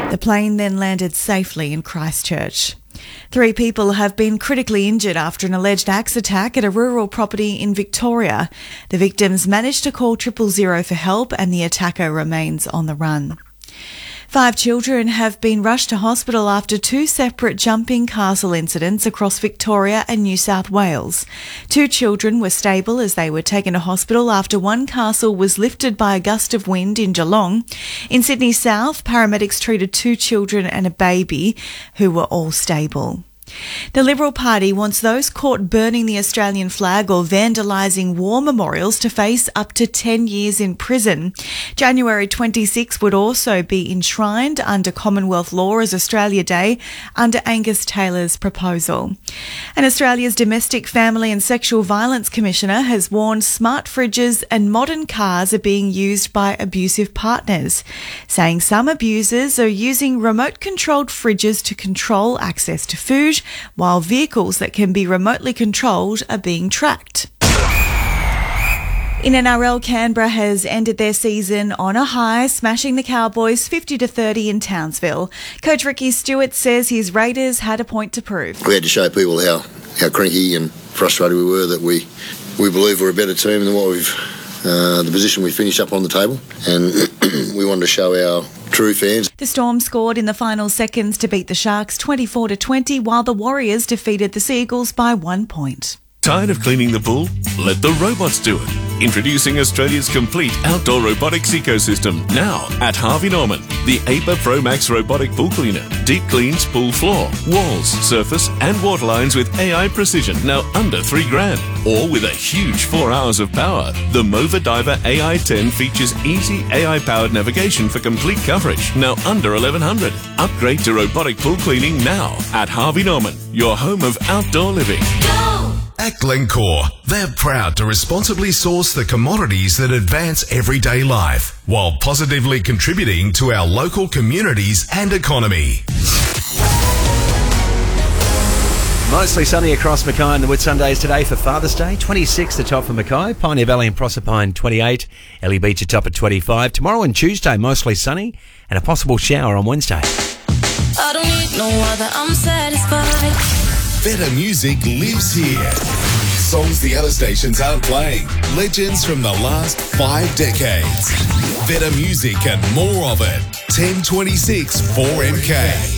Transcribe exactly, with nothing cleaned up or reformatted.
The plane then landed safely in Christchurch. Three people have been critically injured after an alleged axe attack at a rural property in Victoria. The victims managed to call triple zero for help and the attacker remains on the run. Five children have been rushed to hospital after two separate jumping castle incidents across Victoria and New South Wales. Two children were stable as they were taken to hospital after one castle was lifted by a gust of wind in Geelong. In Sydney South, paramedics treated two children and a baby who were all stable. The Liberal Party wants those caught burning the Australian flag or vandalising war memorials to face up to ten years in prison. January twenty-sixth would also be enshrined under Commonwealth law as Australia Day under Angus Taylor's proposal. And Australia's Domestic, Family and Sexual Violence Commissioner has warned smart fridges and modern cars are being used by abusive partners, saying some abusers are using remote-controlled fridges to control access to food, while vehicles that can be remotely controlled are being tracked. In N R L, Canberra has ended their season on a high, smashing the Cowboys fifty to thirty in Townsville. Coach Ricky Stewart says his Raiders had a point to prove. We had to show people how, how cranky and frustrated we were, that we, we believe we're a better team than what we've uh, the position we finished up on the table, and we wanted to show our true fans. The Storm scored in the final seconds to beat the Sharks twenty-four to twenty, while the Warriors defeated the Seagulls by one point. Tired of cleaning the pool? Let the robots do it. Introducing Australia's complete outdoor robotics ecosystem now at Harvey Norman. The A P A Pro Max robotic pool cleaner deep cleans pool floor, walls, surface and water lines with A I precision, now under three grand. Or with a huge four hours of power. The Mova Diver A I ten features easy A I-powered navigation for complete coverage, now under eleven hundred. Upgrade to robotic pool cleaning now at Harvey Norman, your home of outdoor living. Go! At Glencore, they're proud to responsibly source the commodities that advance everyday life while positively contributing to our local communities and economy. Mostly sunny across Mackay and the Whitsundays today for Father's Day. twenty-six the top for Mackay, Pioneer Valley and Proserpine twenty-eight, Ellie Beach atop at twenty-five. Tomorrow and Tuesday mostly sunny and a possible shower on Wednesday. I don't need no other, I'm satisfied. Better music lives here. Songs the other stations aren't playing. Legends from the last five decades. Better music and more of it. ten twenty-six four M K.